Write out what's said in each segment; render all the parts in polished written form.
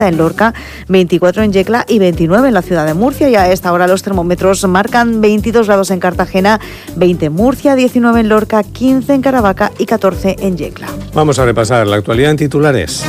en Lorca, 24 en Yecla y 29 en la ciudad de Murcia. Y a esta hora los termómetros marcan 22 grados en Cartagena, 20 en Murcia, 19 en Lorca, 15 en Caravaca y 14 en Yecla. Vamos a repasar la actualidad en titulares.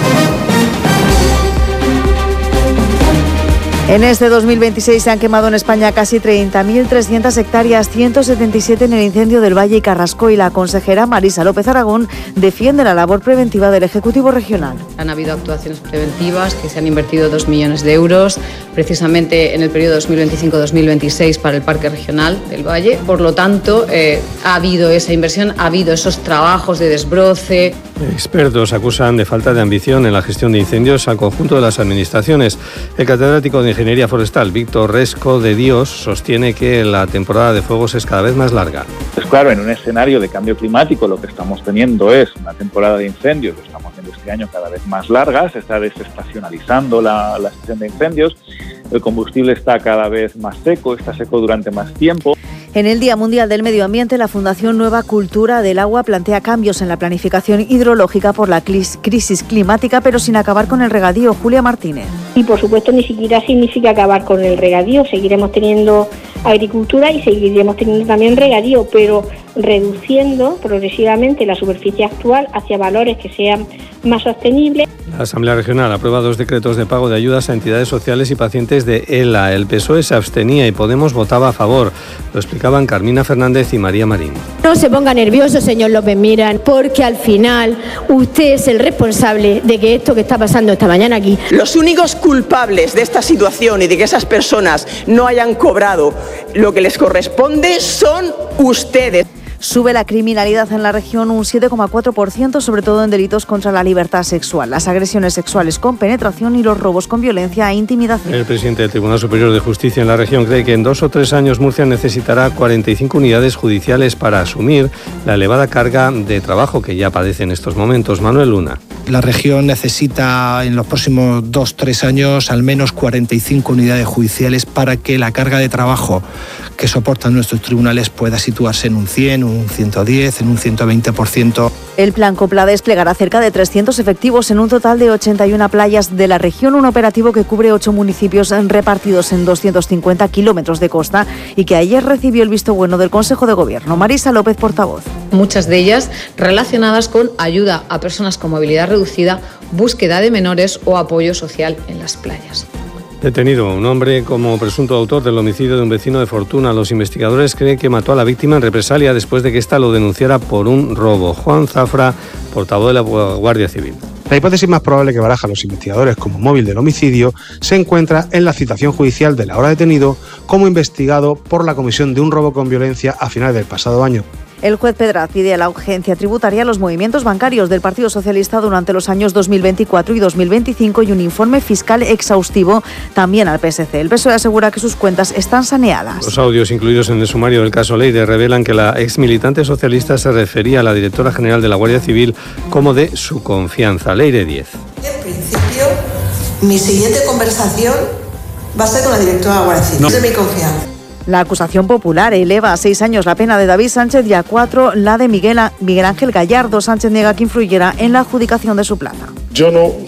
En este 2026 se han quemado en España casi 30.300 hectáreas, 177 en el incendio del Valle y Carrasco, y la consejera Marisa López Aragón defiende la labor preventiva del Ejecutivo Regional. Han habido actuaciones preventivas que se han invertido 2 millones de euros precisamente en el periodo 2025-2026 para el Parque Regional del Valle. Por lo tanto, ha habido esa inversión, ha habido esos trabajos de desbroce. Expertos acusan de falta de ambición en la gestión de incendios al conjunto de las administraciones. El catedrático de Ingeniería Forestal, Víctor Resco de Dios, sostiene que la temporada de fuegos es cada vez más larga. Pues claro, en un escenario de cambio climático lo que estamos teniendo es una temporada de incendios, que estamos viendo este año cada vez más larga, se está desestacionalizando la estación de incendios, el combustible está cada vez más seco, está seco durante más tiempo. En el Día Mundial del Medio Ambiente, la Fundación Nueva Cultura del Agua plantea cambios en la planificación hidrológica por la crisis climática, pero sin acabar con el regadío. Julia Martínez. Y por supuesto ni siquiera significa acabar con el regadío, seguiremos teniendo agricultura y seguiremos teniendo también regadío, pero reduciendo progresivamente la superficie actual hacia valores que sean más sostenibles. La Asamblea Regional aprueba 2 decretos de pago de ayudas a entidades sociales y pacientes de ELA. El PSOE se abstenía y Podemos votaba a favor. Lo explicaban Carmina Fernández y María Marín. No se ponga nervioso, señor López Miras, porque al final usted es el responsable de que esto que está pasando esta mañana aquí. Los únicos culpables de esta situación y de que esas personas no hayan cobrado lo que les corresponde son ustedes. Sube la criminalidad en la región un 7,4%, sobre todo en delitos contra la libertad sexual, las agresiones sexuales con penetración y los robos con violencia e intimidación. El presidente del Tribunal Superior de Justicia en la región cree que en 2 o 3 años Murcia necesitará 45 unidades judiciales para asumir la elevada carga de trabajo que ya padece en estos momentos. Manuel Luna. La región necesita en los próximos 2-3 años al menos 45 unidades judiciales para que la carga de trabajo que soportan nuestros tribunales pueda situarse en un 100, un 110, en un 120%. El Plan Copla desplegará cerca de 300 efectivos en un total de 81 playas de la región, un operativo que cubre 8 municipios repartidos en 250 kilómetros de costa y que ayer recibió el visto bueno del Consejo de Gobierno. Marisa López, portavoz. Muchas de ellas relacionadas con ayuda a personas con movilidad reducida, búsqueda de menores o apoyo social en las playas. Detenido un hombre como presunto autor del homicidio de un vecino de Fortuna. Los investigadores creen que mató a la víctima en represalia después de que ésta lo denunciara por un robo. Juan Zafra, portavoz de la Guardia Civil. La hipótesis más probable que barajan los investigadores como móvil del homicidio se encuentra en la citación judicial del ahora detenido como investigado por la comisión de un robo con violencia a finales del pasado año. El juez Pedraz pide a la agencia tributaria los movimientos bancarios del Partido Socialista durante los años 2024 y 2025 y un informe fiscal exhaustivo también al PSC. El PSOE asegura que sus cuentas están saneadas. Los audios incluidos en el sumario del caso Leire revelan que la exmilitante socialista se refería a la directora general de la Guardia Civil como de su confianza. Leire 10. En principio, mi siguiente conversación va a ser con la directora de la Guardia Civil. Es de mi confianza. La acusación popular eleva a 6 años la pena de David Sánchez y a 4 la de Miguel Ángel Gallardo. Sánchez niega que influyera en la adjudicación de su plaza. Yo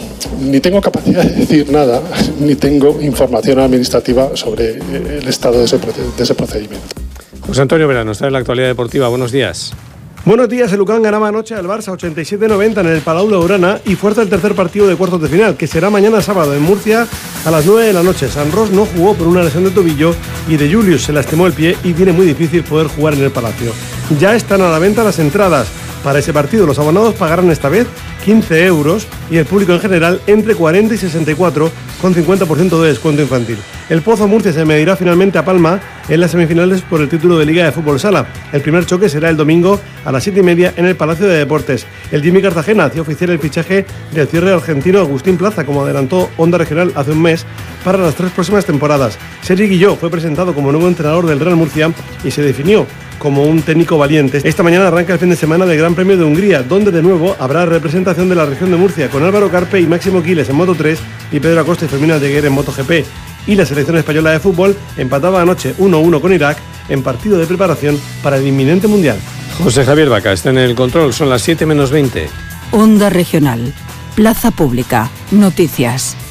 ni tengo capacidad de decir nada, ni tengo información administrativa sobre el estado de ese procedimiento. José Antonio Verano está en la actualidad deportiva. Buenos días. Buenos días, el Lucan ganaba anoche al Barça 87-90 en el Palau Blaugrana y fuerza el tercer partido de cuartos de final, que será mañana sábado en Murcia a las 9 de la noche. San Ros no jugó por una lesión de tobillo y de Julius se lastimó el pie y tiene muy difícil poder jugar en el Palacio. Ya están a la venta las entradas. Para ese partido los abonados pagarán esta vez 15 euros y el público en general entre 40 y 64 con 50% de descuento infantil. El Pozo Murcia se medirá finalmente a Palma en las semifinales por el título de Liga de Fútbol Sala. El primer choque será el domingo a las 7:30 en el Palacio de Deportes. El Jimmy Cartagena hacía oficial el fichaje del cierre argentino Agustín Plaza, como adelantó Onda Regional hace un mes, para las 3 próximas temporadas. Sergi Guilló fue presentado como nuevo entrenador del Real Murcia y se definió como un técnico valiente. Esta mañana arranca el fin de semana del Gran Premio de Hungría, donde de nuevo habrá representación de la región de Murcia, con Álvaro Carpe y Máximo Quiles en Moto3 y Pedro Acosta y Fermín Aldeguer en MotoGP. Y la selección española de fútbol empataba anoche 1-1 con Irak en partido de preparación para el inminente Mundial. José Javier Vaca está en el control, son las 7 menos 20. Onda Regional, Plaza Pública, Noticias.